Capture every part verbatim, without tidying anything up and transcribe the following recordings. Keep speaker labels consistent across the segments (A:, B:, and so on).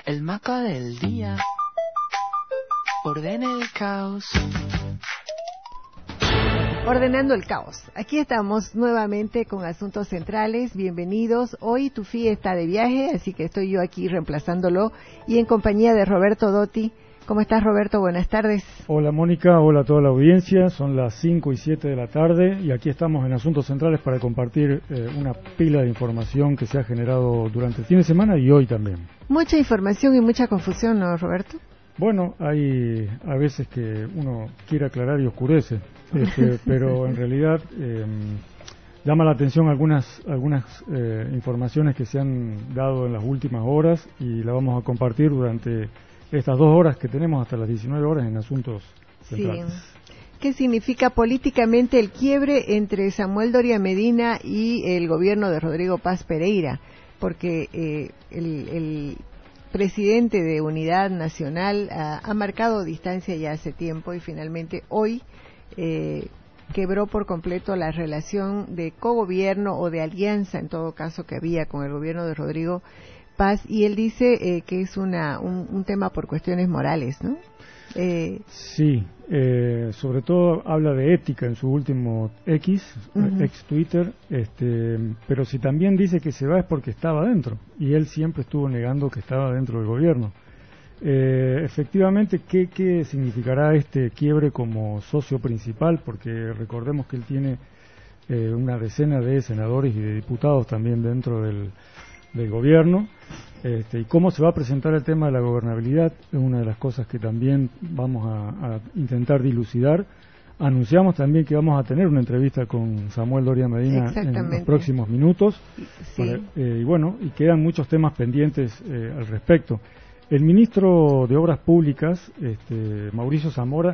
A: El mapa del día ordena el caos.
B: Ordenando el caos. Aquí estamos nuevamente con Asuntos Centrales. Bienvenidos. Hoy Tufi está de viaje, así que estoy yo aquí reemplazándolo y en compañía de Roberto Dotti. ¿Cómo estás, Roberto? Buenas tardes.
C: Hola, Mónica. Hola a toda la audiencia. Son las cinco y siete de la tarde y aquí estamos en Asuntos Centrales para compartir eh, una pila de información que se ha generado durante el fin de semana y hoy también.
B: Mucha información y mucha confusión, ¿no, Roberto?
C: Bueno, hay a veces que uno quiere aclarar y oscurece, este, pero en realidad eh, llama la atención algunas algunas eh, informaciones que se han dado en las últimas horas y la vamos a compartir durante estas dos horas que tenemos hasta las diecinueve horas en Asuntos Centrales.
B: Sí. ¿Qué significa políticamente el quiebre entre Samuel Doria Medina y el gobierno de Rodrigo Paz Pereira? Porque eh, el, el presidente de Unidad Nacional ha, ha marcado distancia ya hace tiempo y finalmente hoy eh, quebró por completo la relación de cogobierno o de alianza, en todo caso, que había con el gobierno de Rodrigo Paz, y él dice eh, que es una un, un tema por cuestiones morales, ¿no? Eh,
C: sí, eh, sobre todo habla de ética en su último X, uh-huh. ex Twitter, este, pero si también dice que se va es porque estaba dentro, y él siempre estuvo negando que estaba dentro del gobierno. Eh, efectivamente, ¿qué, ¿qué significará este quiebre como socio principal? Porque recordemos que él tiene eh, una decena de senadores y de diputados también dentro del del gobierno, este, y cómo se va a presentar el tema de la gobernabilidad es una de las cosas que también vamos a, a intentar dilucidar. Anunciamos también que vamos a tener una entrevista con Samuel Doria Medina en los próximos minutos,
B: sí.
C: para, eh, y bueno, y quedan muchos temas pendientes eh, al respecto. El ministro de Obras Públicas, este, Mauricio Zamora,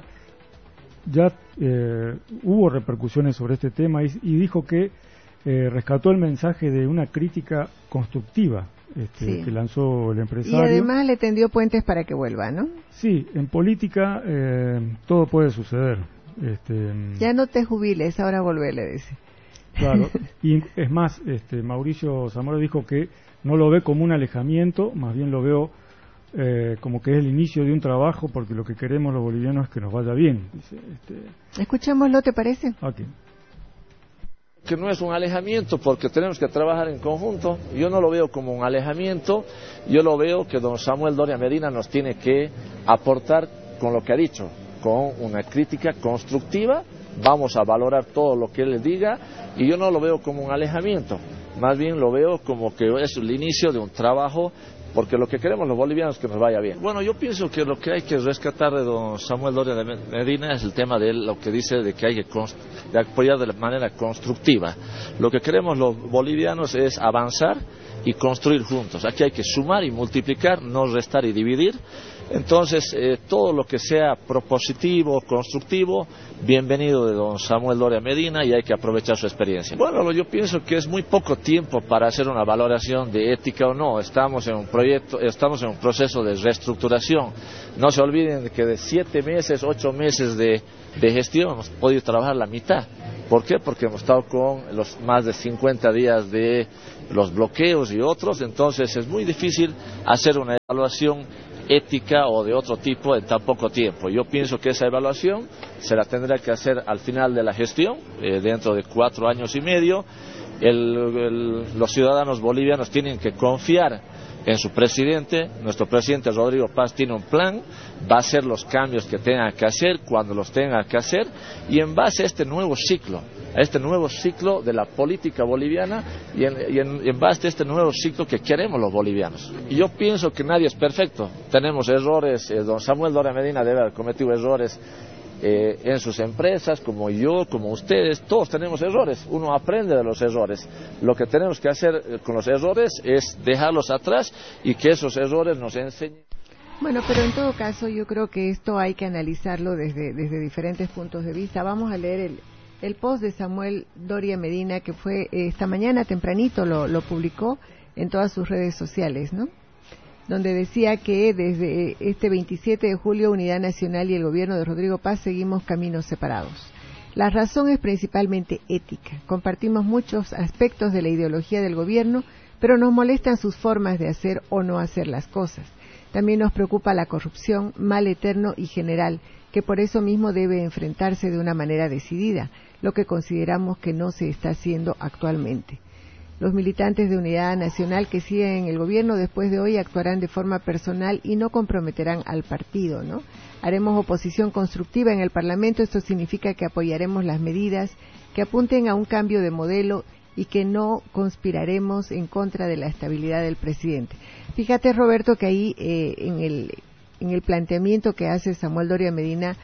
C: ya eh, hubo repercusiones sobre este tema y, y dijo que Eh, rescató el mensaje de una crítica constructiva este,
B: sí.
C: que lanzó el empresario.
B: Y además le tendió puentes para que vuelva, ¿no?
C: Sí, en política eh, todo puede suceder. Este,
B: ya no te jubiles, ahora volvé, le dice.
C: Claro, y es más, este, Mauricio Zamora dijo que no lo ve como un alejamiento, más bien lo veo eh, como que es el inicio de un trabajo, porque lo que queremos los bolivianos es que nos vaya bien. Dice, este...
B: Escuchémoslo, ¿te parece?
C: Ok.
D: Que no es un alejamiento porque tenemos que trabajar en conjunto. Yo no lo veo como un alejamiento, yo lo veo que don Samuel Doria Medina nos tiene que aportar con lo que ha dicho, con una crítica constructiva. Vamos a valorar todo lo que él le diga y yo no lo veo como un alejamiento, más bien lo veo como que es el inicio de un trabajo, porque lo que queremos los bolivianos es que nos vaya bien. Bueno, yo pienso que lo que hay que rescatar de don Samuel Doria de Medina es el tema de él, lo que dice de que hay que const- de apoyar de la manera constructiva. Lo que queremos los bolivianos es avanzar y construir juntos. Aquí hay que sumar y multiplicar, no restar y dividir. Entonces, eh, todo lo que sea propositivo, constructivo, bienvenido de don Samuel Doria Medina y hay que aprovechar su experiencia. Bueno, yo pienso que es muy poco tiempo para hacer una valoración de ética o no. Estamos en un proyecto, estamos en un proceso de reestructuración. No se olviden de que de siete meses, ocho meses de, de gestión hemos podido trabajar la mitad. ¿Por qué? Porque hemos estado con los más de cincuenta días de los bloqueos y otros, entonces es muy difícil hacer una evaluación ética o de otro tipo en tan poco tiempo. Yo pienso que esa evaluación se la tendrá que hacer al final de la gestión, eh, dentro de cuatro años y medio. El, el, los ciudadanos bolivianos tienen que confiar en su presidente. Nuestro presidente Rodrigo Paz tiene un plan, va a hacer los cambios que tenga que hacer cuando los tenga que hacer, y en base a este nuevo ciclo, a este nuevo ciclo de la política boliviana y en, y en, en base a este nuevo ciclo que queremos los bolivianos. Y yo pienso que nadie es perfecto, tenemos errores, eh, don Samuel Doria Medina debe haber cometido errores eh, en sus empresas, como yo, como ustedes, todos tenemos errores, uno aprende de los errores. Lo que tenemos que hacer eh, con los errores es dejarlos atrás y que esos errores nos enseñen.
B: Bueno, pero en todo caso yo creo que esto hay que analizarlo desde, desde diferentes puntos de vista. Vamos a leer el el post de Samuel Doria Medina, que fue eh, esta mañana tempranito, lo, lo publicó en todas sus redes sociales, ¿no? Donde decía que desde este veintisiete de julio Unidad Nacional y el gobierno de Rodrigo Paz seguimos caminos separados. La razón es principalmente ética. Compartimos muchos aspectos de la ideología del gobierno, pero nos molestan sus formas de hacer o no hacer las cosas. También nos preocupa la corrupción, mal eterno y general, que por eso mismo debe enfrentarse de una manera decidida, lo que consideramos que no se está haciendo actualmente. Los militantes de Unidad Nacional que siguen en el gobierno después de hoy actuarán de forma personal y no comprometerán al partido, ¿no? Haremos oposición constructiva en el Parlamento, esto significa que apoyaremos las medidas que apunten a un cambio de modelo y que no conspiraremos en contra de la estabilidad del presidente. Fíjate, Roberto, que ahí eh, en el en el planteamiento que hace Samuel Doria Medina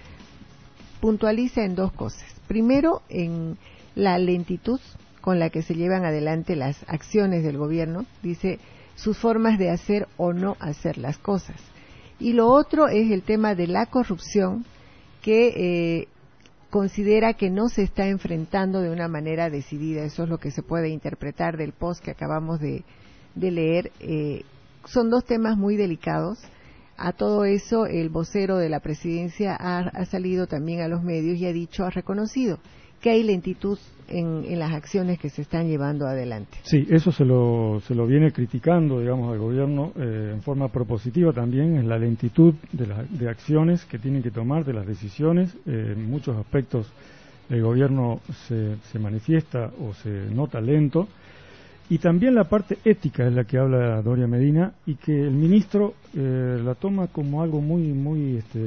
B: puntualiza en dos cosas. Primero, en la lentitud con la que se llevan adelante las acciones del gobierno, dice sus formas de hacer o no hacer las cosas. Y lo otro es el tema de la corrupción, que eh, considera que no se está enfrentando de una manera decidida. Eso es lo que se puede interpretar del post que acabamos de, de leer. Eh, son dos temas muy delicados. A todo eso, el vocero de la presidencia ha, ha salido también a los medios y ha dicho, ha reconocido que hay lentitud en, en las acciones que se están llevando adelante.
C: Sí, eso se lo, se lo viene criticando, digamos, al gobierno eh, en forma propositiva también, es la lentitud de, la, de acciones que tienen que tomar, de las decisiones. Eh, en muchos aspectos el gobierno se, se manifiesta o se nota lento. Y también la parte ética es la que habla Doria Medina, y que el ministro eh, la toma como algo muy, muy, este,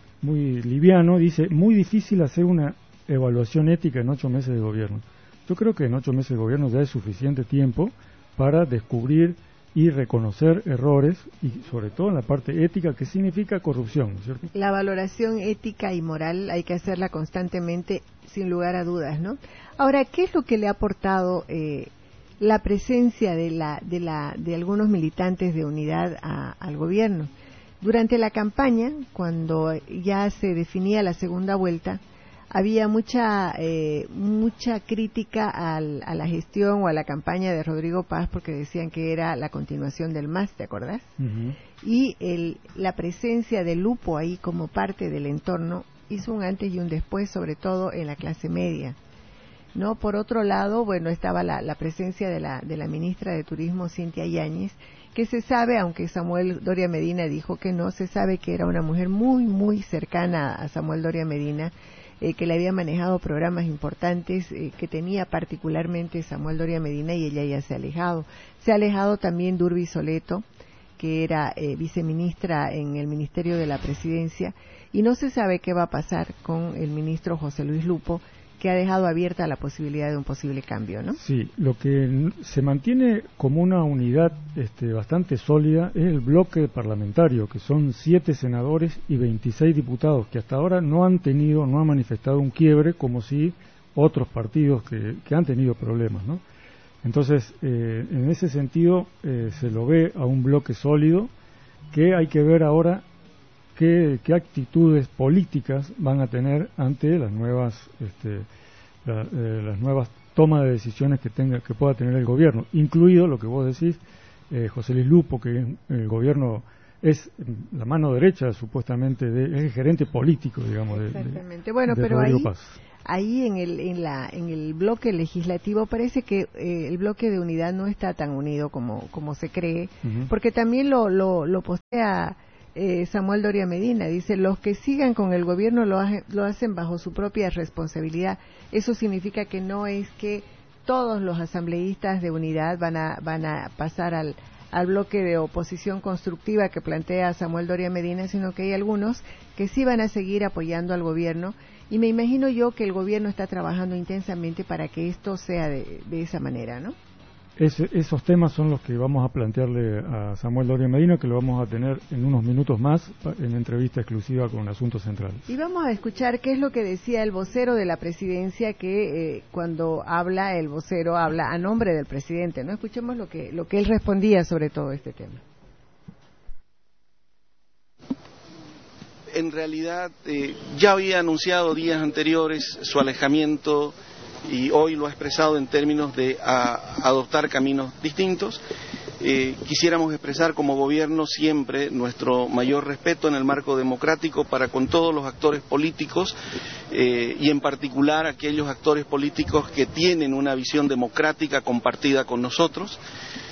C: muy liviano. Dice, muy difícil hacer una evaluación ética en ocho meses de gobierno. Yo creo que en ocho meses de gobierno ya es suficiente tiempo para descubrir y reconocer errores, y sobre todo en la parte ética, que significa corrupción, ¿no es cierto?
B: La valoración ética y moral hay que hacerla constantemente, sin lugar a dudas, ¿no? Ahora, ¿qué es lo que le ha aportado eh, la presencia de la de la de algunos militantes de Unidad a, al gobierno? Durante la campaña, cuando ya se definía la segunda vuelta, había mucha eh, mucha crítica al, a la gestión o a la campaña de Rodrigo Paz, porque decían que era la continuación del M A S, ¿te acordás? Uh-huh. Y el, la presencia de Lupo ahí como parte del entorno hizo un antes y un después, sobre todo en la clase media, ¿no? Por otro lado, bueno, estaba la, la presencia de la, de la ministra de Turismo, Cintia Yáñez, que se sabe, aunque Samuel Doria Medina dijo que no, se sabe que era una mujer muy, muy cercana a Samuel Doria Medina, eh, que le había manejado programas importantes eh, que tenía particularmente Samuel Doria Medina, y ella ya se ha alejado. Se ha alejado también Durby Soleto, que era eh, viceministra en el Ministerio de la Presidencia, y no se sabe qué va a pasar con el ministro José Luis Lupo, que ha dejado abierta la posibilidad de un posible cambio, ¿no?
C: Sí, lo que se mantiene como una unidad este, bastante sólida es el bloque parlamentario, que son siete senadores y veintiséis diputados, que hasta ahora no han tenido, no han manifestado un quiebre como si otros partidos que, que han tenido problemas, ¿no? Entonces, eh, en ese sentido, eh, se lo ve a un bloque sólido, que hay que ver ahora Qué, qué actitudes políticas van a tener ante las nuevas este, la, eh, las nuevas tomas de decisiones que tenga que pueda tener el gobierno, incluido lo que vos decís, eh, José Luis Lupo, que el gobierno es la mano derecha supuestamente de, es el gerente político, digamos, de,
B: Exactamente.
C: de,
B: bueno,
C: de
B: pero
C: Rodrigo
B: ahí,
C: Paz.
B: Ahí en el en la en el bloque legislativo parece que eh, el bloque de unidad no está tan unido como como se cree, uh-huh. porque también lo lo, lo postea Eh, Samuel Doria Medina, dice, los que sigan con el gobierno lo, ha, lo hacen bajo su propia responsabilidad. Eso significa que no es que todos los asambleístas de unidad van a, van a pasar al, al bloque de oposición constructiva que plantea Samuel Doria Medina, sino que hay algunos que sí van a seguir apoyando al gobierno, y me imagino yo que el gobierno está trabajando intensamente para que esto sea de, de esa manera, ¿no?
C: Ese, esos temas son los que vamos a plantearle a Samuel Doria Medina, que lo vamos a tener en unos minutos más en entrevista exclusiva con Asuntos Centrales.
B: Y vamos a escuchar qué es lo que decía el vocero de la presidencia, que eh, cuando habla, el vocero habla a nombre del presidente, ¿no? Escuchemos lo que, lo que él respondía sobre todo este tema.
E: En realidad, eh, ya había anunciado días anteriores su alejamiento, y hoy lo ha expresado en términos de a, adoptar caminos distintos. Eh, quisiéramos expresar como gobierno siempre nuestro mayor respeto en el marco democrático para con todos los actores políticos, eh, y en particular aquellos actores políticos que tienen una visión democrática compartida con nosotros.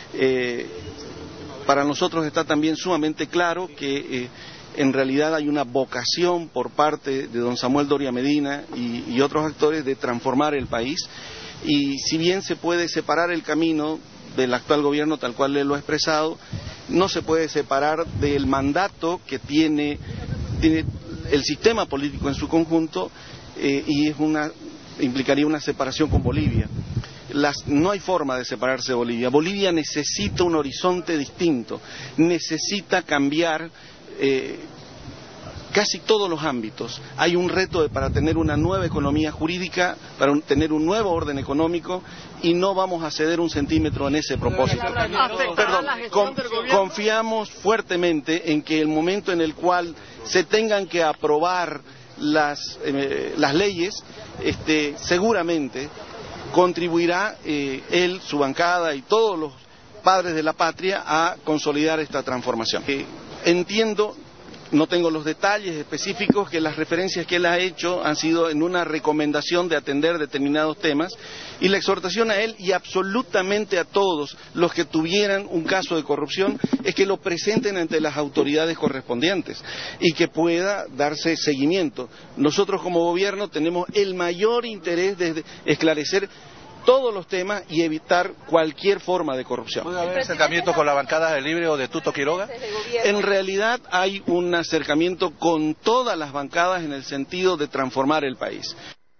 E: Eh, para nosotros está también sumamente claro que eh, en realidad hay una vocación por parte de don Samuel Doria Medina y, y otros actores de transformar el país, y si bien se puede separar el camino del actual gobierno tal cual él lo ha expresado, no se puede separar del mandato que tiene, tiene el sistema político en su conjunto, eh, y es una, implicaría una separación con Bolivia. Las, no hay forma de separarse de Bolivia. Bolivia necesita un horizonte distinto, necesita cambiar eh, casi todos los ámbitos. Hay un reto de, para tener una nueva economía jurídica, para un, tener un nuevo orden económico, y no vamos a ceder un centímetro en ese propósito. Perdón, con, confiamos fuertemente en que el momento en el cual se tengan que aprobar las, eh, las leyes, este, seguramente contribuirá eh, él, su bancada y todos los padres de la patria a consolidar esta transformación. Eh, entiendo, no tengo los detalles específicos, que las referencias que él ha hecho han sido en una recomendación de atender determinados temas, y la exhortación a él y absolutamente a todos los que tuvieran un caso de corrupción es que lo presenten ante las autoridades correspondientes y que pueda darse seguimiento. Nosotros como gobierno tenemos el mayor interés de esclarecer todos los temas y evitar cualquier forma de corrupción.
F: ¿Puede haber acercamiento con la bancada de Libre o de Tuto Quiroga?
E: En realidad hay un acercamiento con todas las bancadas en el sentido de transformar el país.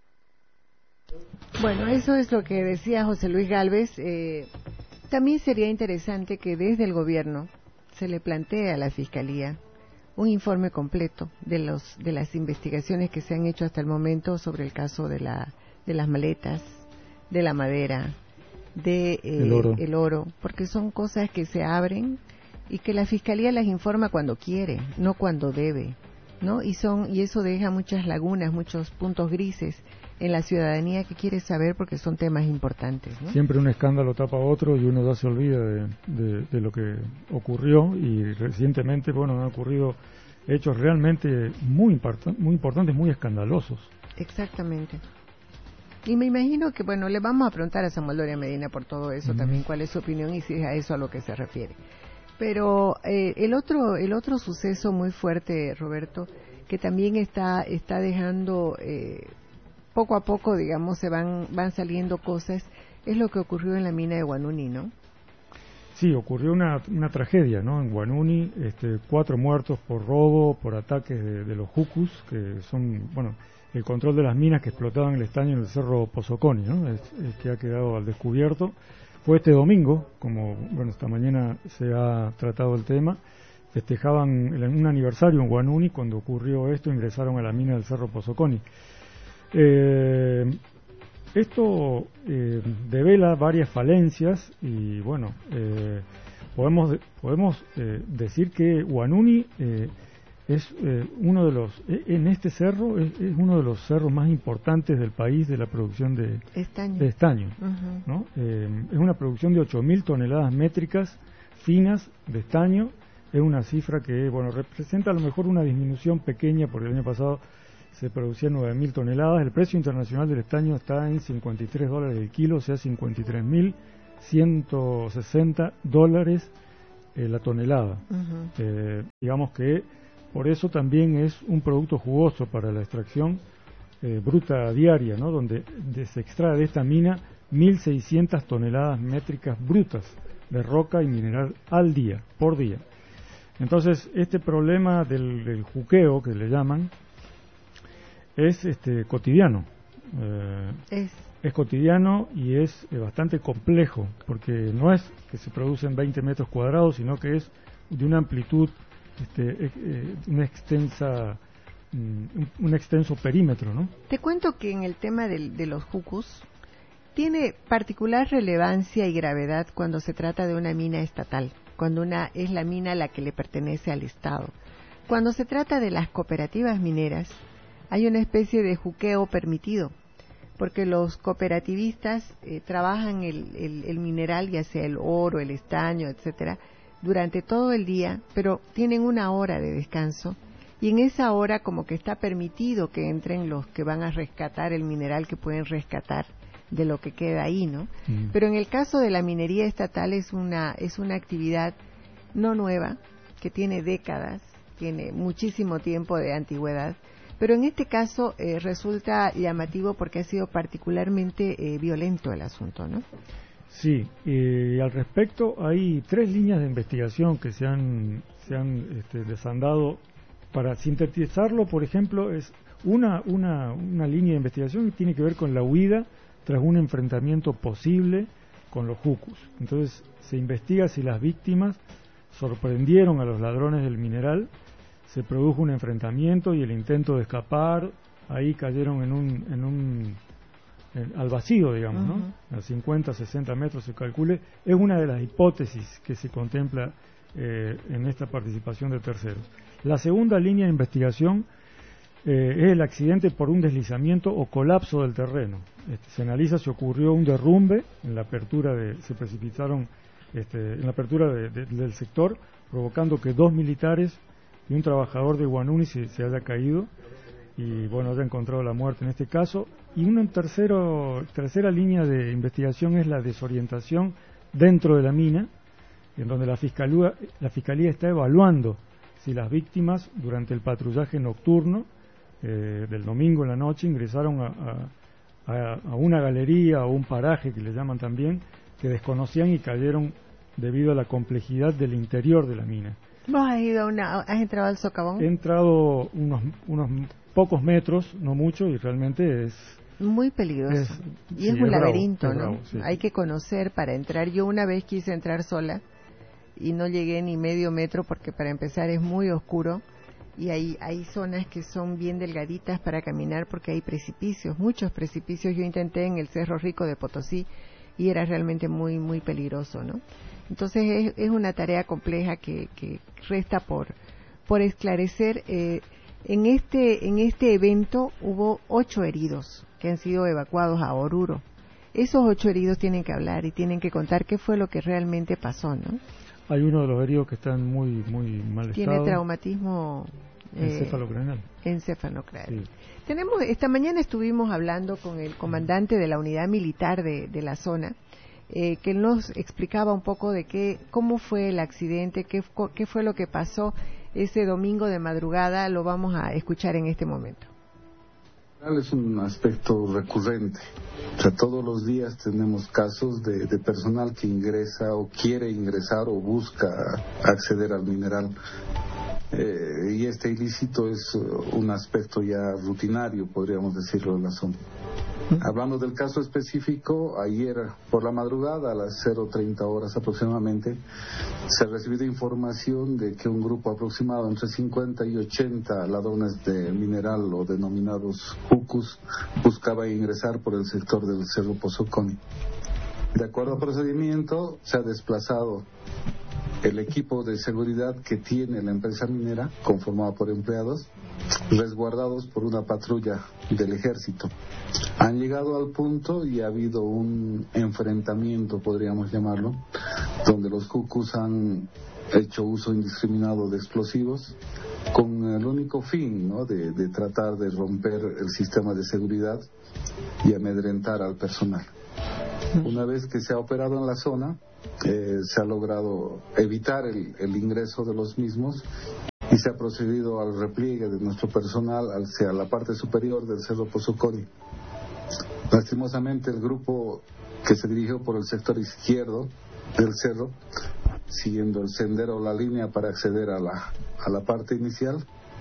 B: Bueno, eso es lo que decía José Luis Gálvez. Eh, también sería interesante que desde el gobierno se le plantee a la Fiscalía un informe completo de los de las investigaciones que se han hecho hasta el momento sobre el caso de la de las maletas, de la madera, de eh,
C: el, oro.
B: el oro, porque son cosas que se abren y que la Fiscalía las informa cuando quiere, no cuando debe, ¿no? Y son y eso deja muchas lagunas, muchos puntos grises en la ciudadanía que quiere saber, porque son temas importantes, ¿no?
C: Siempre un escándalo tapa a otro y uno ya se olvida de, de, de lo que ocurrió, y recientemente, bueno, han ocurrido hechos realmente muy, import muy importantes, muy escandalosos.
B: Exactamente. Y me imagino que, bueno, le vamos a preguntar a Samuel Doria Medina por todo eso mm. también, cuál es su opinión y si es a eso a lo que se refiere. Pero eh, el otro el otro suceso muy fuerte, Roberto, que también está está dejando eh, poco a poco, digamos, se van van saliendo cosas, es lo que ocurrió en la mina de Guanuni, ¿no?
C: Sí, ocurrió una, una tragedia, ¿no? En Guanuni, este, cuatro muertos por robo, por ataques de, de los jucus, que son, bueno, el control de las minas que explotaban el estaño en el cerro Pozoconi, ¿no? Es, es que ha quedado al descubierto. Fue este domingo, como, bueno, esta mañana se ha tratado el tema, festejaban el, un aniversario en Guanuni cuando ocurrió esto, ingresaron a la mina del cerro Pozoconi. Eh, esto eh, devela varias falencias y, bueno, eh, podemos podemos eh, decir que Guanuni eh, es eh, uno de los, en este cerro, es, es uno de los cerros más importantes del país de la producción de
B: estaño,
C: de estaño
B: uh-huh.
C: ¿no? Eh, es una producción de ocho mil toneladas métricas finas de estaño. Es una cifra que, bueno, representa a lo mejor una disminución pequeña, porque el año pasado se producían nueve mil toneladas. El precio internacional del estaño está en cincuenta y tres dólares el kilo, o sea, cincuenta y tres mil ciento sesenta dólares eh, la tonelada. Uh-huh. Eh, digamos que por eso también es un producto jugoso para la extracción eh, bruta diaria, ¿no? Donde de, se extrae de esta mina mil seiscientas toneladas métricas brutas de roca y mineral al día, por día. Entonces, este problema del, del juqueo, que le llaman, es este cotidiano. Eh,
B: es.
C: es cotidiano y es eh, bastante complejo, porque no es que se producen veinte metros cuadrados, sino que es de una amplitud, este, eh, una extensa, um, un, un extenso perímetro, ¿no?
B: Te cuento que en el tema de, de los jucus tiene particular relevancia y gravedad cuando se trata de una mina estatal, cuando una es la mina la que le pertenece al Estado. Cuando se trata de las cooperativas mineras, hay una especie de juqueo permitido, porque los cooperativistas eh, trabajan el, el, el mineral, ya sea el oro, el estaño, etcétera, durante todo el día, pero tienen una hora de descanso, y en esa hora como que está permitido que entren los que van a rescatar el mineral que pueden rescatar de lo que queda ahí, ¿no?
C: Mm.
B: Pero en el caso de la minería estatal es una es una actividad no nueva, que tiene décadas, tiene muchísimo tiempo de antigüedad, pero en este caso eh, resulta llamativo porque ha sido particularmente eh, violento el asunto, ¿no?
C: Sí, y al respecto hay tres líneas de investigación que se han, se han este, desandado. Para sintetizarlo, por ejemplo, es una, una, una línea de investigación que tiene que ver con la huida tras un enfrentamiento posible con los jucus. Entonces se investiga si las víctimas sorprendieron a los ladrones del mineral, se produjo un enfrentamiento y el intento de escapar, ahí cayeron en un, en un en, al vacío, digamos, uh-huh. ¿no? A cincuenta, sesenta metros se calcule. Es una de las hipótesis que se contempla eh, en esta participación de terceros. La segunda línea de investigación eh, es el accidente por un deslizamiento o colapso del terreno. Este, se analiza si ocurrió un derrumbe en la apertura de, se precipitaron este, en la apertura de, de, del sector, provocando que dos militares y un trabajador de Guanuni se, se haya caído y bueno, haya encontrado la muerte en este caso. Y una tercero, tercera línea de investigación es la desorientación dentro de la mina, en donde la fiscalía, la fiscalía está evaluando si las víctimas durante el patrullaje nocturno eh, del domingo en la noche ingresaron a, a, a una galería o un paraje que le llaman también, que desconocían y cayeron debido a la complejidad del interior de la mina.
B: ¿Vos has ido a una, has entrado al socavón?
C: He entrado unos, unos pocos metros, no mucho, y realmente es
B: muy peligroso.
C: Es,
B: y
C: sí,
B: es un
C: es
B: laberinto,
C: bravo,
B: ¿no?
C: Es bravo, sí.
B: Hay que conocer para entrar. Yo una vez quise entrar sola y no llegué ni medio metro porque para empezar es muy oscuro y hay, hay zonas que son bien delgaditas para caminar porque hay precipicios, muchos precipicios. Yo intenté en el Cerro Rico de Potosí y era realmente muy, muy peligroso, ¿no? Entonces es, es una tarea compleja que, que resta por, por esclarecer. Eh, en este, en este evento hubo ocho heridos que han sido evacuados a Oruro. Esos ocho heridos tienen que hablar y tienen que contar qué fue lo que realmente pasó, ¿no?
C: Hay uno de los heridos que están muy muy mal
B: Tiene
C: estado.
B: traumatismo eh,
C: encefalocraneal.
B: Encefalocraneal.
C: Sí.
B: Tenemos, esta mañana estuvimos hablando con el comandante de la unidad militar de, de la zona, eh, que nos explicaba un poco de qué, cómo fue el accidente, qué, qué fue lo que pasó ese domingo de madrugada. Lo vamos a escuchar en este momento.
G: Es un aspecto recurrente. O sea, todos los días tenemos casos de, de personal que ingresa o quiere ingresar o busca acceder al mineral. Eh, y este ilícito es un aspecto ya rutinario, podríamos decirlo, en la zona. Hablando del caso específico, ayer por la madrugada, a las cero treinta horas aproximadamente, se recibió información de que un grupo aproximado entre cincuenta y ochenta ladrones de mineral o denominados jucus buscaba ingresar por el sector del Cerro Pozoconi. De acuerdo al procedimiento, se ha desplazado el equipo de seguridad que tiene la empresa minera, conformado por empleados, resguardados por una patrulla del ejército. Han llegado al punto y ha habido un enfrentamiento, podríamos llamarlo, donde los jucus han hecho uso indiscriminado de explosivos con el único fin, ¿no?, de, de tratar de romper el sistema de seguridad y amedrentar al personal. Una vez que se ha operado en la zona, eh, se ha logrado evitar el, el ingreso de los mismos y se ha procedido al repliegue de nuestro personal hacia la parte superior del Cerro Pozoconi. Lastimosamente, el grupo que se dirigió por el sector izquierdo del cerro, siguiendo el sendero o la línea para acceder a la, a la parte inicial,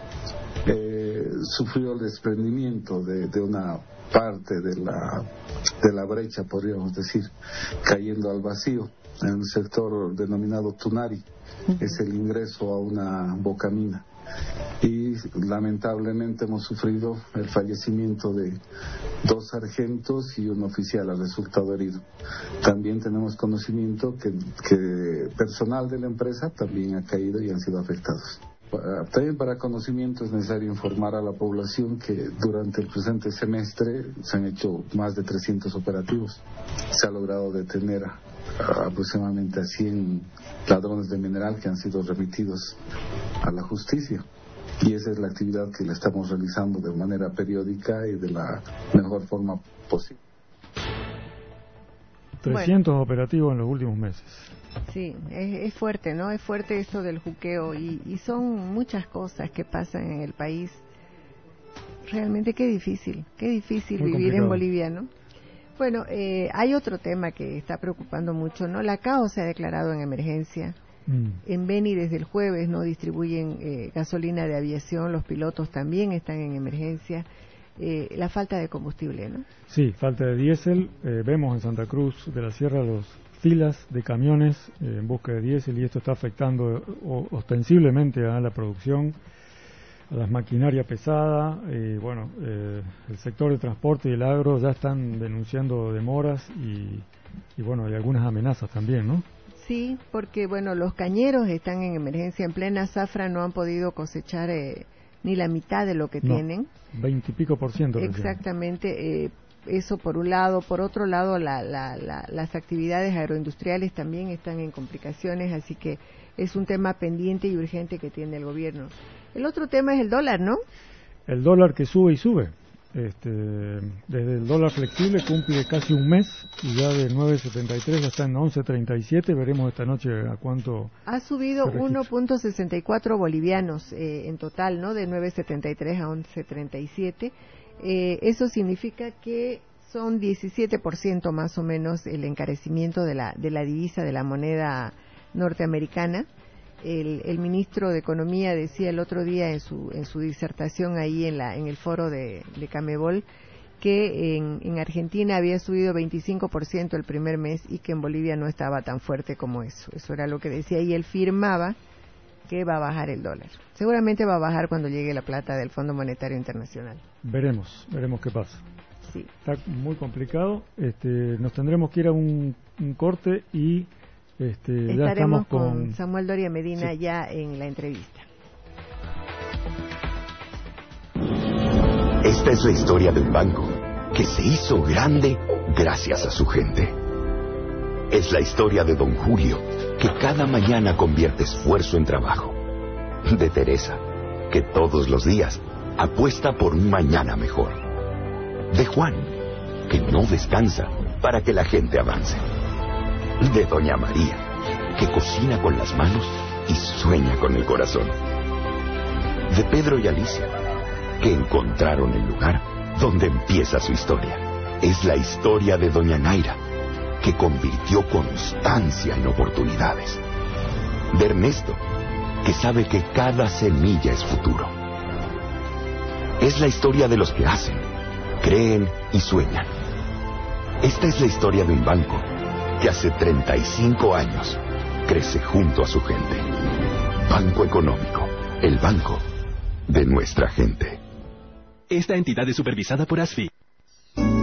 G: eh, sufrió el desprendimiento de, de una parte de la, de la brecha, podríamos decir, cayendo al vacío en el sector denominado Tunari. Es el ingreso a una bocamina. Y lamentablemente hemos sufrido el fallecimiento de dos sargentos y un oficial al resultado herido. También tenemos conocimiento que, que personal de la empresa también ha caído y han sido afectados. También para conocimiento es necesario informar a la población que durante el presente semestre se han hecho más de trescientos operativos. Se ha logrado detener a, a aproximadamente a cien ladrones de mineral que han sido remitidos a la justicia. Y esa es la actividad que le estamos realizando de manera periódica y de la mejor forma posible.
C: trescientos bueno. operativos en los últimos meses.
B: Sí, es, es fuerte, ¿no? Es fuerte esto del juqueo y, y son muchas cosas que pasan en el país. Realmente qué difícil, qué difícil Muy vivir complicado. En Bolivia, ¿no? Bueno, eh, hay otro tema que está preocupando mucho, ¿no? La C A O se ha declarado en emergencia. Mm. En Beni desde el jueves no distribuyen eh, gasolina de aviación, los pilotos también están en emergencia. Eh, la falta de combustible, ¿no?
C: Sí, falta de diésel. Eh, vemos en Santa Cruz de la Sierra los filas de camiones eh, en busca de diésel y esto está afectando o, ostensiblemente a la producción, a las maquinarias pesadas. Eh, bueno, eh, el sector de transporte y el agro ya están denunciando demoras y, y bueno, hay algunas amenazas también, ¿no?
B: Sí, porque bueno, los cañeros están en emergencia. En plena zafra no han podido cosechar eh, ni la mitad de lo que
C: no,
B: tienen.
C: Veintipico por ciento.
B: Exactamente. Eh, eso por un lado. Por otro lado, la, la, la, las actividades agroindustriales también están en complicaciones, así que es un tema pendiente y urgente que tiene el gobierno. El otro tema es el dólar, ¿no?
C: El dólar que sube y sube. Este, desde el dólar flexible cumple casi un mes y ya de nueve setenta y tres ya está en once treinta y siete. Veremos esta noche a cuánto.
B: Ha subido uno punto sesenta y cuatro bolivianos eh, en total, ¿no? De nueve setenta y tres a once treinta y siete. Eh, eso significa que son diecisiete por ciento más o menos el encarecimiento de la de la divisa, de la moneda norteamericana. El, el ministro de Economía decía el otro día en su en su disertación ahí en la en el foro de, de Camebol que en, en Argentina había subido veinticinco por ciento el primer mes y que en Bolivia no estaba tan fuerte como eso. Eso era lo que decía y él firmaba que va a bajar el dólar. Seguramente va a bajar cuando llegue la plata del Fondo Monetario Internacional.
C: Veremos, veremos qué pasa.
B: Sí.
C: Está muy complicado. Este, nos tendremos que ir a un, un corte y Este,
B: Estaremos
C: ya estamos
B: con,
C: con
B: Samuel Doria Medina
C: sí.
B: ya en la entrevista.
H: Esta es la historia de un banco que se hizo grande gracias a su gente. Es la historia de don Julio, que cada mañana convierte esfuerzo en trabajo. De Teresa, que todos los días apuesta por un mañana mejor. De Juan, que no descansa para que la gente avance. De doña María, que cocina con las manos y sueña con el corazón. De Pedro y Alicia, que encontraron el lugar donde empieza su historia. Es la historia de doña Naira, que convirtió constancia en oportunidades. De Ernesto, que sabe que cada semilla es futuro. Es la historia de los que hacen, creen y sueñan. Esta es la historia de un banco que hace treinta y cinco años crece junto a su gente. Banco Económico, el banco de nuestra gente.
I: Esta entidad es supervisada por ASFI.